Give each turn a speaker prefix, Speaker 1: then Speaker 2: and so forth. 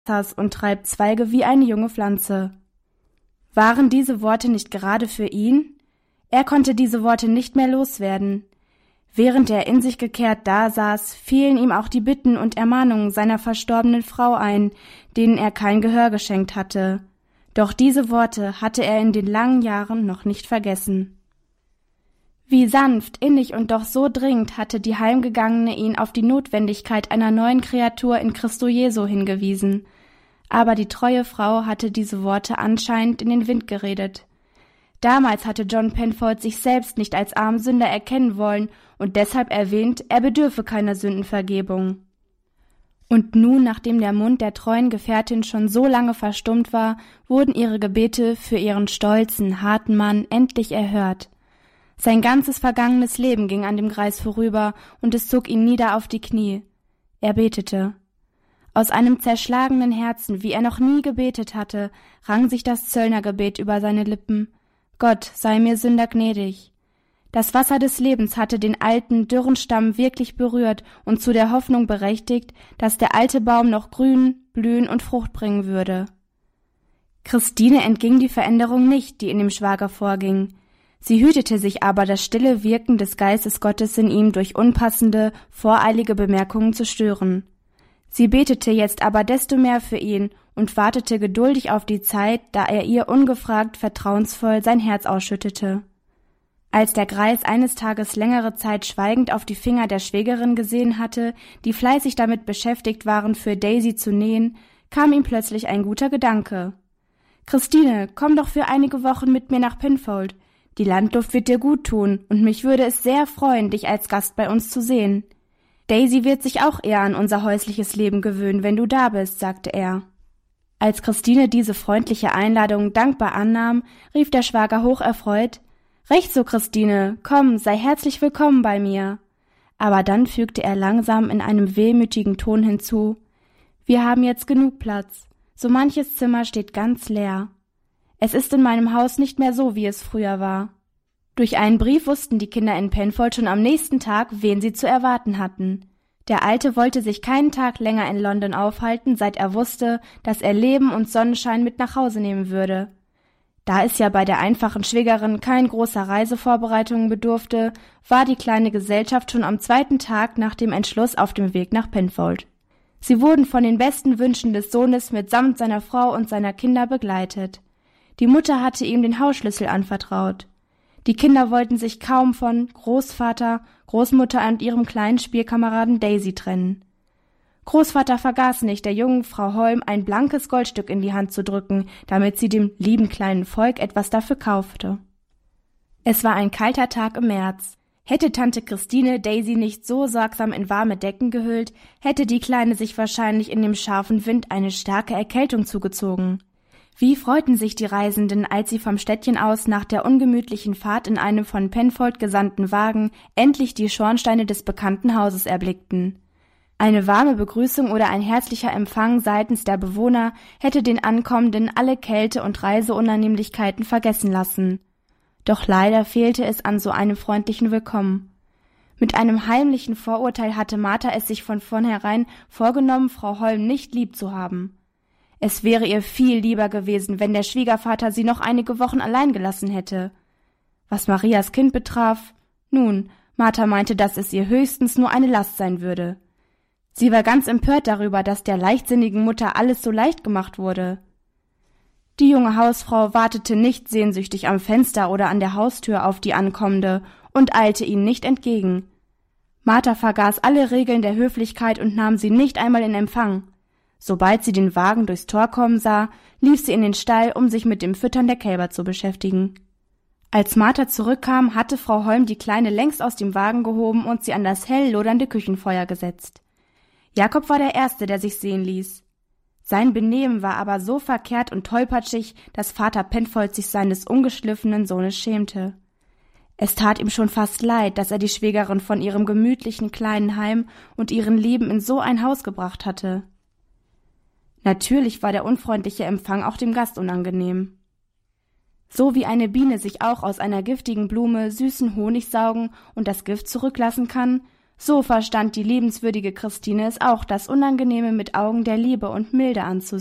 Speaker 1: und treibt Zweige wie eine junge Pflanze. Waren diese Worte nicht gerade für ihn? Er konnte diese Worte nicht mehr loswerden. Während er in sich gekehrt dasaß, fielen ihm auch die Bitten und Ermahnungen seiner verstorbenen Frau ein, denen er kein Gehör geschenkt hatte. Doch diese Worte hatte er in den langen Jahren noch nicht vergessen. Wie sanft, innig und doch so dringend hatte die Heimgegangene ihn auf die Notwendigkeit einer neuen Kreatur in Christo Jesu hingewiesen. Aber die treue Frau hatte diese Worte anscheinend in den Wind geredet. Damals hatte John Penfold sich selbst nicht als armen Sünder erkennen wollen und deshalb erwähnt, er bedürfe keiner Sündenvergebung. Und nun, nachdem der Mund der treuen Gefährtin schon so lange verstummt war, wurden ihre Gebete für ihren stolzen, harten Mann endlich erhört. Sein ganzes vergangenes Leben ging an dem Greis vorüber, und es zog ihn nieder auf die Knie. Er betete. Aus einem zerschlagenen Herzen, wie er noch nie gebetet hatte, rang sich das Zöllnergebet über seine Lippen. Gott, sei mir Sünder gnädig. Das Wasser des Lebens hatte den alten, dürren Stamm wirklich berührt und zu der Hoffnung berechtigt, dass der alte Baum noch grün, blühen und Frucht bringen würde. Christine entging die Veränderung nicht, die in dem Schwager vorging. Sie hütete sich aber, das stille Wirken des Geistes Gottes in ihm durch unpassende, voreilige Bemerkungen zu stören. Sie betete jetzt aber desto mehr für ihn und wartete geduldig auf die Zeit, da er ihr ungefragt vertrauensvoll sein Herz ausschüttete. Als der Greis eines Tages längere Zeit schweigend auf die Finger der Schwägerin gesehen hatte, die fleißig damit beschäftigt waren, für Daisy zu nähen, kam ihm plötzlich ein guter Gedanke. »Christine, komm doch für einige Wochen mit mir nach Penfold. Die Landluft wird dir gut tun, und mich würde es sehr freuen, dich als Gast bei uns zu sehen. Daisy wird sich auch eher an unser häusliches Leben gewöhnen, wenn du da bist«, sagte er. Als Christine diese freundliche Einladung dankbar annahm, rief der Schwager hocherfreut: »Recht so, Christine, komm, sei herzlich willkommen bei mir.« Aber dann fügte er langsam in einem wehmütigen Ton hinzu: »Wir haben jetzt genug Platz. So manches Zimmer steht ganz leer. Es ist in meinem Haus nicht mehr so, wie es früher war.« Durch einen Brief wussten die Kinder in Penfold schon am nächsten Tag, wen sie zu erwarten hatten. Der Alte wollte sich keinen Tag länger in London aufhalten, seit er wusste, dass er Leben und Sonnenschein mit nach Hause nehmen würde. Da es ja bei der einfachen Schwägerin kein großer Reisevorbereitungen bedurfte, war die kleine Gesellschaft schon am zweiten Tag nach dem Entschluss auf dem Weg nach Penfold. Sie wurden von den besten Wünschen des Sohnes mitsamt seiner Frau und seiner Kinder begleitet. Die Mutter hatte ihm den Hausschlüssel anvertraut. Die Kinder wollten sich kaum von Großvater, Großmutter und ihrem kleinen Spielkameraden Daisy trennen. Großvater vergaß nicht, der jungen Frau Holm ein blankes Goldstück in die Hand zu drücken, damit sie dem lieben kleinen Volk etwas dafür kaufte. Es war ein kalter Tag im März. Hätte Tante Christine Daisy nicht so sorgsam in warme Decken gehüllt, hätte die Kleine sich wahrscheinlich in dem scharfen Wind eine starke Erkältung zugezogen. Wie freuten sich die Reisenden, als sie vom Städtchen aus nach der ungemütlichen Fahrt in einem von Penfold gesandten Wagen endlich die Schornsteine des bekannten Hauses erblickten. Eine warme Begrüßung oder ein herzlicher Empfang seitens der Bewohner hätte den Ankommenden alle Kälte und Reiseunannehmlichkeiten vergessen lassen. Doch leider fehlte es an so einem freundlichen Willkommen. Mit einem heimlichen Vorurteil hatte Martha es sich von vornherein vorgenommen, Frau Holm nicht lieb zu haben. Es wäre ihr viel lieber gewesen, wenn der Schwiegervater sie noch einige Wochen allein gelassen hätte. Was Marias Kind betraf, nun, Martha meinte, dass es ihr höchstens nur eine Last sein würde. Sie war ganz empört darüber, dass der leichtsinnigen Mutter alles so leicht gemacht wurde. Die junge Hausfrau wartete nicht sehnsüchtig am Fenster oder an der Haustür auf die Ankommende und eilte ihnen nicht entgegen. Martha vergaß alle Regeln der Höflichkeit und nahm sie nicht einmal in Empfang. Sobald sie den Wagen durchs Tor kommen sah, lief sie in den Stall, um sich mit dem Füttern der Kälber zu beschäftigen. Als Martha zurückkam, hatte Frau Holm die Kleine längst aus dem Wagen gehoben und sie an das hell lodernde Küchenfeuer gesetzt. Jakob war der Erste, der sich sehen ließ. Sein Benehmen war aber so verkehrt und tollpatschig, dass Vater Penfold sich seines ungeschliffenen Sohnes schämte. Es tat ihm schon fast leid, dass er die Schwägerin von ihrem gemütlichen kleinen Heim und ihren Lieben in so ein Haus gebracht hatte. Natürlich war der unfreundliche Empfang auch dem Gast unangenehm. So wie eine Biene sich auch aus einer giftigen Blume süßen Honig saugen und das Gift zurücklassen kann, So verstand die liebenswürdige Christine es auch, das Unangenehme mit Augen der Liebe und Milde anzusehen.